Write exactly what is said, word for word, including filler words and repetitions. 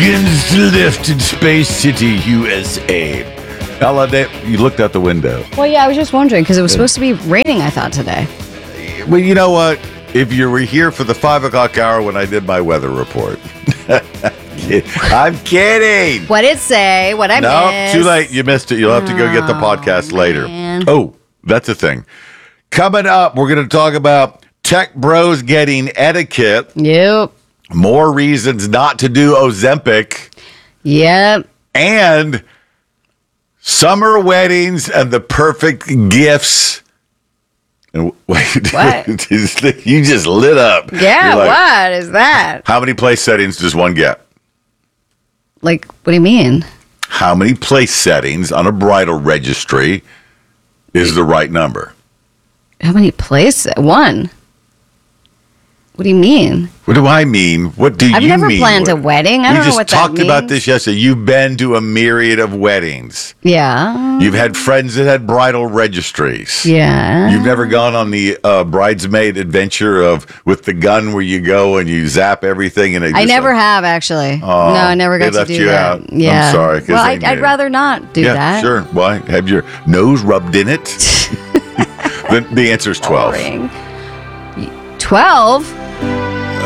begins to lift in Space City, U S A. Ella, you looked out the window. Well, yeah, I was just wondering because it was supposed to be raining, I thought, today. Well, you know what? If you were here for the five o'clock hour when I did my weather report. I'm kidding. What did it say? What I no, missed? too late. You missed it. You'll have to go get the podcast Oh, later. man. Oh, that's a thing. Coming up, we're going to talk about tech bros getting etiquette. Yep. More reasons not to do Ozempic. Yep. And summer weddings and the perfect gifts. And wait, What? you just lit up. Yeah, You're like, what is that? how many place settings does one get? Like, what do you mean? How many place settings on a bridal registry is the right number? How many places? One. What do you mean? What do I mean? What do I've you mean? never planned a wedding. I we don't know just what that talked about means. this yesterday. You've been to a myriad of weddings. Yeah. You've had friends that had bridal registries. Yeah. You've never gone on the uh, bridesmaid adventure of with the gun where you go and you zap everything and it I just, never like, have actually. Oh, no, I never they got to left do you that. out. Yeah. I'm sorry, 'cause Well, they I'd, knew. I'd rather not do yeah, that. sure. Why? Have your nose rubbed in it? the, the answer is twelve. Boring. Twelve.